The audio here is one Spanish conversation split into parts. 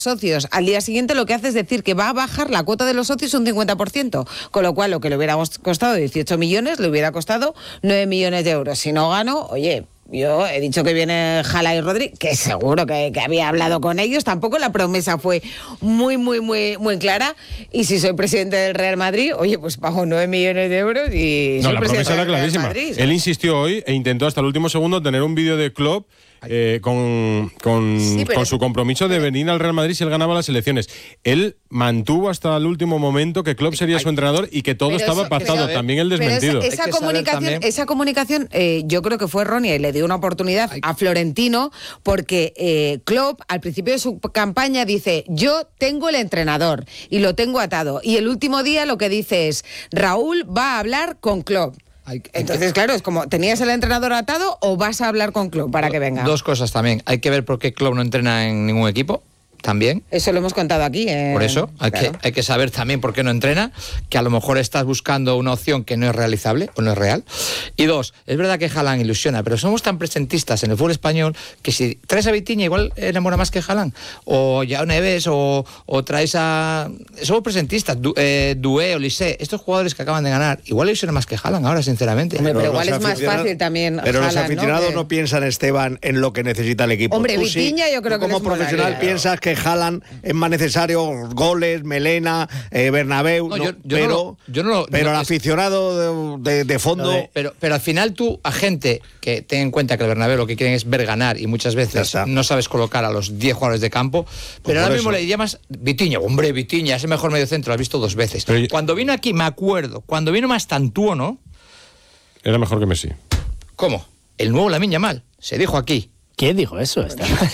socios, al día siguiente lo que hace es decir que va a bajar la cuota de los socios un 50%, con lo cual lo que le hubiera costado 18 millones le hubiera costado 9 millones de euros. Si no gano, oye, yo he dicho que viene Haaland y Rodri, que seguro que había hablado con ellos, tampoco la promesa fue muy clara, y si soy presidente del Real Madrid, oye, pues pago 9 millones de euros y soy la presidente promesa era del Real clarísima. Madrid. Él insistió hoy e intentó hasta el último segundo tener un vídeo de Klopp con su compromiso de venir al Real Madrid si él ganaba las elecciones. Él mantuvo hasta el último momento que Klopp sería su entrenador y que todo estaba pactado, también el desmentido. Pero esa comunicación yo creo que fue errónea y le dio una oportunidad a Florentino, porque Klopp al principio de su campaña dice: yo tengo el entrenador y lo tengo atado, y el último día lo que dice es: Raúl va a hablar con Klopp. Entonces, claro, es como, ¿tenías el entrenador atado o vas a hablar con Klopp para que venga? Dos cosas también. Hay que ver por qué Klopp no entrena en ningún equipo. También. Eso lo hemos contado aquí. Por eso, hay que saber también por qué no entrena, que a lo mejor estás buscando una opción que no es realizable o no es real. Y dos, es verdad que Haaland ilusiona, pero somos tan presentistas en el fútbol español que si traes a Vitinha igual enamora más que Haaland, o Yao Neves, o traes a... Somos presentistas, Doué, Olise, estos jugadores que acaban de ganar, igual ilusiona más que Haaland ahora, sinceramente. Hombre, pero igual es más fácil también Pero Haaland, los aficionados ¿no? no piensan, Esteban, en lo que necesita el equipo. Hombre, Vitinha yo creo que como profesional piensas que Haaland es más necesario, goles, melena, Bernabéu, pero el aficionado de fondo... Pero al final tú, a gente que ten en cuenta que el Bernabéu lo que quieren es ver ganar y muchas veces no sabes colocar a los 10 jugadores de campo, pero ahora mismo le llamas Vitinha, hombre, Vitinha es el mejor mediocentro, lo has visto 2 veces. Pero cuando vino aquí, me acuerdo, cuando vino Mastantuono... Era mejor que Messi. ¿Cómo? El nuevo Lamine Yamal, se dijo aquí. ¿Quién dijo eso?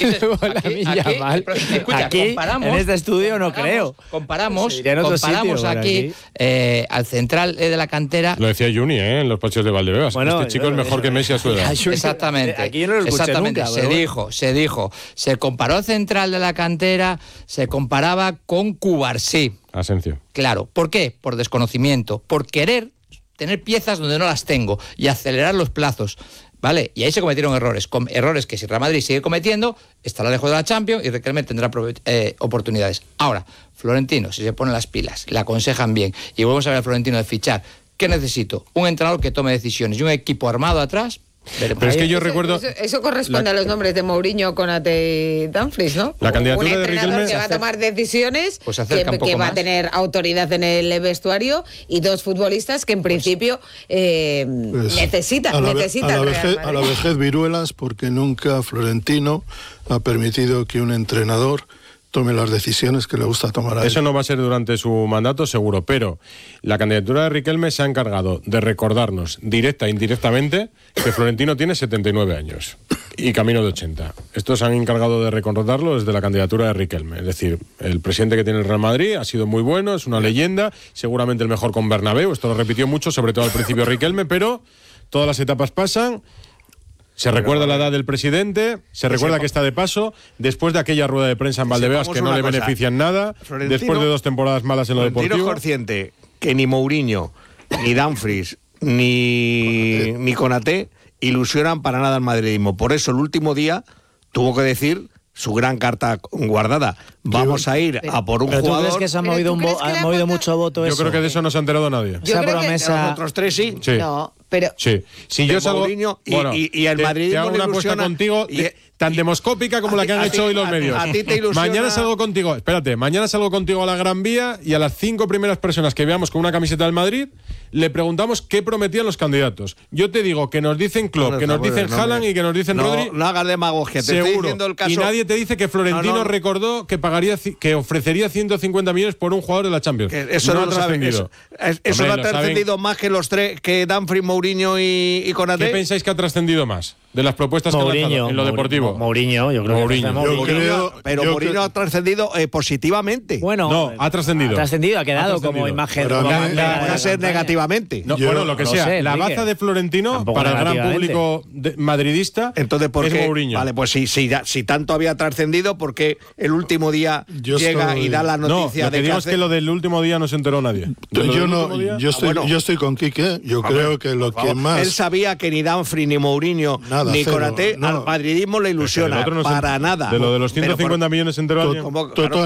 Aquí, en este estudio no creo. Comparamos aquí al central de la cantera. Lo decía Juni, en los partidos de Valdebebas. Bueno, este chico es mejor que Messi a su edad. Exactamente. Aquí yo no lo escuché nunca, se dijo. Se comparó al central de la cantera, se comparaba con Cubarsí. Asencio. Claro. ¿Por qué? Por desconocimiento. Por querer tener piezas donde no las tengo y acelerar los plazos. ¿Vale? Y ahí se cometieron errores que si Real Madrid sigue cometiendo, estará lejos de la Champions y Riquelme tendrá oportunidades. Ahora, Florentino, si se ponen las pilas, le aconsejan bien y volvemos a ver a Florentino de fichar, ¿qué necesito? Un entrenador que tome decisiones y un equipo armado atrás. Veremos. Pero es que yo recuerdo... Eso corresponde a los nombres de Mourinho, Konate y Dumfries, ¿no? La candidatura un de Riquelme... que va a tomar decisiones, pues que va a tener autoridad en el vestuario, y 2 futbolistas que en principio necesitan a la vejez viruelas, porque nunca Florentino ha permitido que un entrenador tome las decisiones que le gusta tomar a él. Eso no va a ser durante su mandato, seguro, pero la candidatura de Riquelme se ha encargado de recordarnos, directa e indirectamente, que Florentino tiene 79 años y camino de 80. Estos se han encargado de recordarlo desde la candidatura de Riquelme. Es decir, el presidente que tiene el Real Madrid ha sido muy bueno, es una leyenda, seguramente el mejor con Bernabéu, esto lo repitió mucho, sobre todo al principio Riquelme, pero todas las etapas pasan. Se recuerda la edad del presidente, se recuerda que está de paso, después de aquella rueda de prensa en Valdebebas que no le benefician nada, después de 2 temporadas malas en lo deportivo. Florentino es consciente que ni Mourinho, ni Dumfries, ni Konaté ilusionan para nada al madridismo. Por eso el último día tuvo que decir su gran carta guardada: vamos a ir a por un jugador. ¿Tú crees que se ha movido mucho voto eso? Yo creo que de eso no se ha enterado nadie. Yo creo promesa... que nosotros 3 sí. No, pero... Sí. Si yo salgo... Mourinho y el madridismo te hago una apuesta contigo tan demoscópica como la que han hecho hoy los medios. A ti te ilusiona... Mañana salgo contigo a la Gran Vía y a las 5 primeras personas que veamos con una camiseta del Madrid le preguntamos qué prometían los candidatos. Yo te digo que nos dicen Klopp, que nos dicen Haaland y que nos dicen Rodri. No hagas demagogia, te seguro. estoy diciendo el caso. Y nadie te dice que Florentino recordó que ofrecería 150 millones por un jugador de la Champions. Eso no lo saben. Eso no ha trascendido más que los 3, que Dumfries, Mourinho y Konaté. ¿Qué pensáis que ha trascendido más de las propuestas que han lanzado en lo deportivo? Mourinho, yo creo que Mourinho ha trascendido positivamente. Bueno, no, ha trascendido. Ha quedado como imagen. Puede ser negativamente. No, bueno, lo que sea. Sé, la baza de Florentino para el gran público madridista. Entonces, ¿por qué? Es Mourinho. Vale, pues si tanto había trascendido, ¿por qué el último día llega y da la noticia lo que digo es que lo del último día no se enteró nadie. Yo estoy con Quique. Yo creo que lo que más... Él sabía que ni Dumfries ni Mourinho nada, ni cero, Konaté no. al madridismo le ilusiona. Pero el otro no se- para nada. De lo de los 150 millones entre alguien. Como- Total.